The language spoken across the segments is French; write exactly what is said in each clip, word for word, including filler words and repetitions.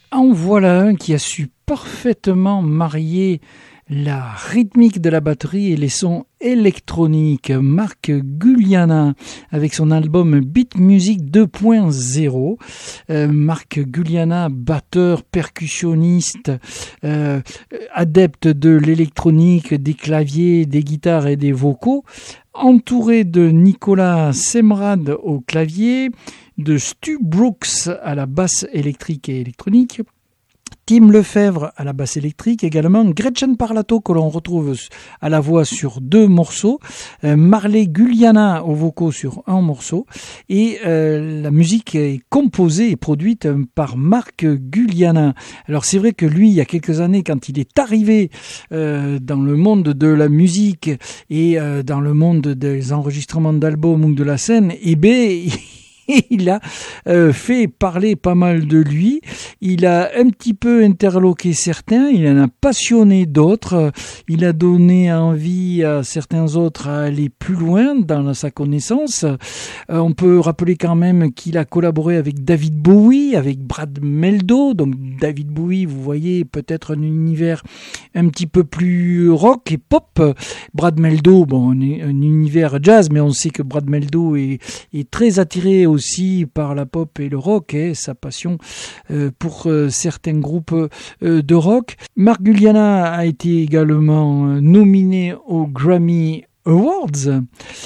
En voilà un qui a su parfaitement marier la rythmique de la batterie et les sons électroniques. Mark Guliana avec son album Beat Music deux point zéro. Euh, Mark Guliana, batteur, percussionniste, euh, adepte de l'électronique, des claviers, des guitares et des vocaux, entouré de Nicolas Semrad au clavier, de Stu Brooks à la basse électrique et électronique, Tim Lefebvre à la basse électrique, également Gretchen Parlato que l'on retrouve à la voix sur deux morceaux, euh, Marley Guliana aux vocaux sur un morceau, et euh, la musique est composée et produite par Mark Guliana. Alors c'est vrai que lui, il y a quelques années, quand il est arrivé euh, dans le monde de la musique et euh, dans le monde des enregistrements d'albums ou de la scène, eh bien... il a euh, fait parler pas mal de lui, il a un petit peu interloqué certains, il en a passionné d'autres, il a donné envie à certains autres à aller plus loin dans sa connaissance. Euh, on peut rappeler quand même qu'il a collaboré avec David Bowie, avec Brad Mehldau. Donc David Bowie, vous voyez, peut-être un univers un petit peu plus rock et pop. Brad Mehldau, bon, un, un univers jazz, mais on sait que Brad Mehldau est, est très attiré aussi par la pop et le rock, et sa passion euh, pour euh, certains groupes euh, de rock. Mark Guliana a été également euh, nominé au Grammy Awards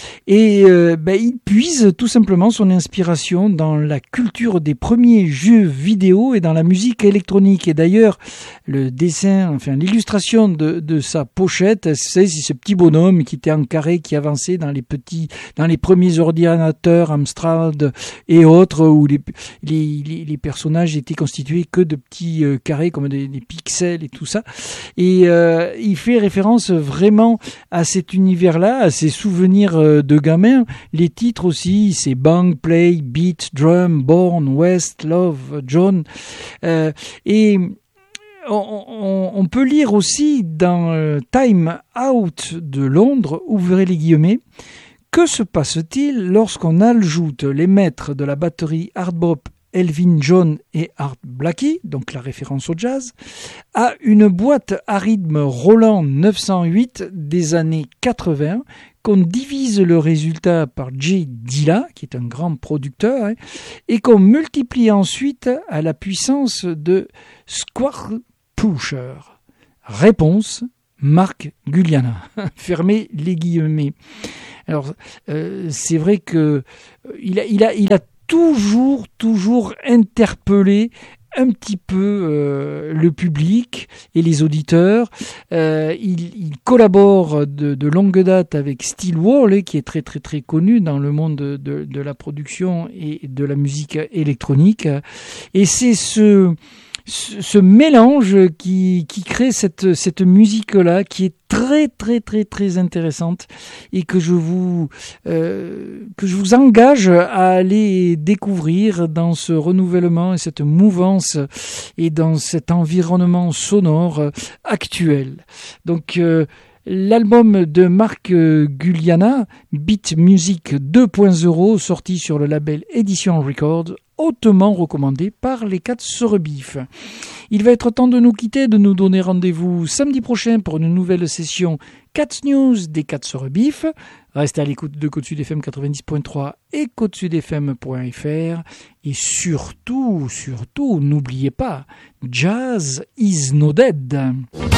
et euh, ben, il puise tout simplement son inspiration dans la culture des premiers jeux vidéo et dans la musique électronique. Et d'ailleurs, le dessin, enfin l'illustration de, de sa pochette, c'est, c'est ce petit bonhomme qui était en carré, qui avançait dans les petits, dans les premiers ordinateurs Amstrad et autres, où les, les, les, les personnages étaient constitués que de petits euh, carrés comme des, des pixels et tout ça. Et euh, il fait référence vraiment à cet univers-là, à ses souvenirs de gamin. Les titres aussi, c'est Bang, Play, Beat, Drum, Born, West, Love, John. Euh, et on, on, on peut lire aussi dans euh, Time Out de Londres, ouvrez les guillemets, que se passe-t-il lorsqu'on ajoute les maîtres de la batterie hard bop Elvin John et Art Blakey, donc la référence au jazz, à une boîte à rythme Roland neuf cent huit des années quatre-vingts, qu'on divise le résultat par Jay Dilla, qui est un grand producteur, hein, et qu'on multiplie ensuite à la puissance de Square Pusher. Réponse, Mark Guliana. Fermez les guillemets. Alors, euh, c'est vrai que euh, il a, il a, il a toujours, toujours interpellé un petit peu euh, le public et les auditeurs. Euh, il, il collabore de, de longue date avec Steel Wall, qui est très très très connu dans le monde de, de, de la production et de la musique électronique. Et c'est ce ce mélange qui, qui crée cette, cette musique-là, qui est très très très très intéressante et que je vous euh, que je vous engage à aller découvrir dans ce renouvellement et cette mouvance et dans cet environnement sonore actuel. Donc euh, l'album de Mark Guliana, Beat Music deux point zéro, sorti sur le label Edition Records, hautement recommandé par les quatre Sorebif. Il va être temps de nous quitter, de nous donner rendez-vous samedi prochain pour une nouvelle session quatre News des quatre Sorebif. Restez à l'écoute de Côte Sud F M quatre-vingt-dix point trois et côte sud f m point f r. Et surtout, surtout, n'oubliez pas, Jazz is no dead.